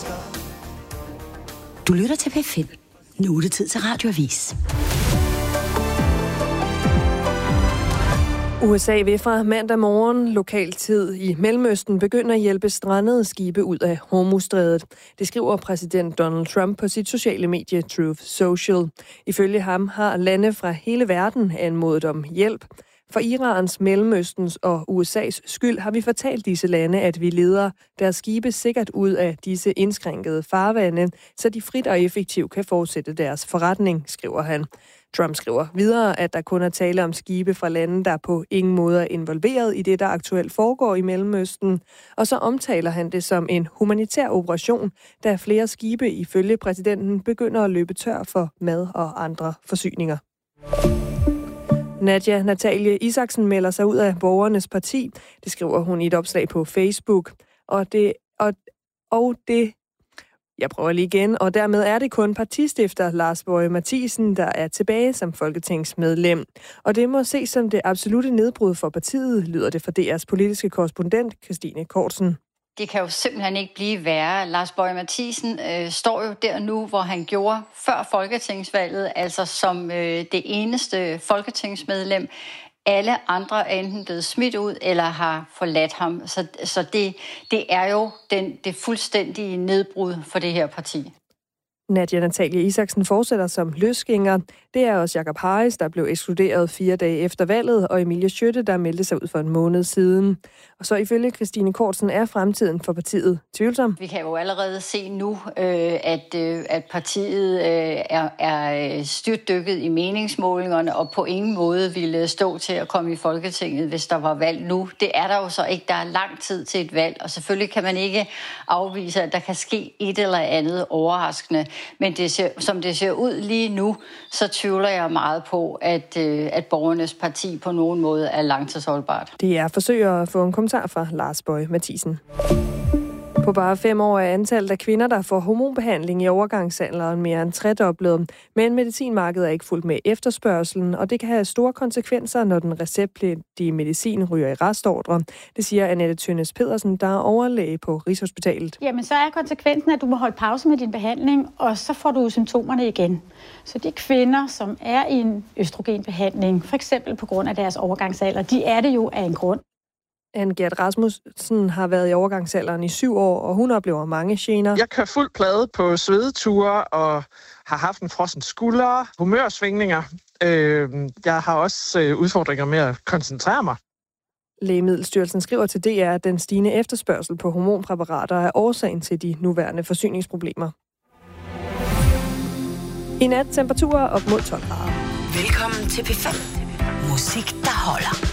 Du lytter til P5. Nu er det tid til Radioavis. USA vil fra mandag morgen lokaltid i Mellemøsten begynde at hjælpe strandede skibe ud af Hormuzstrædet. Det skriver præsident Donald Trump på sit sociale medie Truth Social. Ifølge ham har lande fra hele verden anmodet om hjælp. For Irans, Mellemøstens og USA's skyld har vi fortalt disse lande, at vi leder deres skibe sikkert ud af disse indskrænkede farvande, så de frit og effektivt kan fortsætte deres forretning, skriver han. Trump skriver videre, at der kun er tale om skibe fra lande, der på ingen måde er involveret i det, der aktuelt foregår i Mellemøsten. Og så omtaler han det som en humanitær operation, da flere skibe ifølge præsidenten begynder at løbe tør for mad og andre forsyninger. Nadja Natalie Isaksen melder sig ud af Borgernes Parti. Det skriver hun i et opslag på Facebook. Jeg prøver lige igen, og dermed er det kun partistifter Lars Boje Mathiesen, der er tilbage som folketingsmedlem. Og det må ses som det absolutte nedbrud for partiet, lyder det fra DR's politiske korrespondent Christine Kortsen. Det kan jo simpelthen ikke blive værre. Lars Boje Mathiesen står jo der nu, hvor han gjorde før folketingsvalget, altså som det eneste folketingsmedlem. Alle andre er enten blevet smidt ud eller har forladt ham. Så det er jo det fuldstændige nedbrud for det her parti. Nadja Natalie Isaksen fortsætter som løsgænger. Det er også Jacob Harris, der blev ekskluderet 4 dage efter valget, og Emilie Skytte, der meldte sig ud for en måned siden. Og så ifølge Christine Kortsen er fremtiden for partiet tvivlsom. Vi kan jo allerede se nu, at partiet er styrtdykket i meningsmålingerne, og på ingen måde ville stå til at komme i Folketinget, hvis der var valg nu. Det er der jo så ikke. Der er lang tid til et valg, og selvfølgelig kan man ikke afvise, at der kan ske et eller andet overraskende. Men som det ser ud lige nu, så tvivler jeg meget på, at Borgernes Parti på nogen måde er langtidsholdbart. Det er forsøger at få en kommentar fra Lars Boje Mathiesen. På bare 5 år er antallet af kvinder, der får hormonbehandling i overgangsalderen mere end tredoblet. Men medicinmarkedet er ikke fuldt med efterspørgselen, og det kan have store konsekvenser, når den receptpligtige medicin ryger i restordre. Det siger Annette Tønnes Pedersen, der er overlæge på Rigshospitalet. Jamen, så er konsekvensen, at du må holde pause med din behandling, og så får du symptomerne igen. Så de kvinder, som er i en østrogenbehandling, for eksempel på grund af deres overgangsalder, de er det jo af en grund. Anne-Gert Rasmussen har været i overgangsalderen i 7 år, og hun oplever mange gener. Jeg kører fuld plade på svedeture og har haft en frossen skulder, humørsvingninger. Jeg har også udfordringer med at koncentrere mig. Lægemiddelstyrelsen skriver til DR, at den stigende efterspørgsel på hormonpræparater er årsagen til de nuværende forsyningsproblemer. I nat temperaturer op mod 12 grader. Velkommen til P5. Musik, der holder.